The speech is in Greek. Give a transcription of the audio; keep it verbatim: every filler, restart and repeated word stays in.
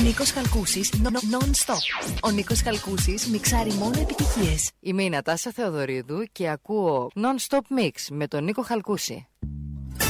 Νίκος Χαλκούσης, non-stop. Ο Νίκος Χαλκούσης μιξάρει μόνο επιτυχίες. Είμαι η Νατάσα Θεοδωρίδου και ακούω non-stop mix με τον Νίκο Χαλκούση.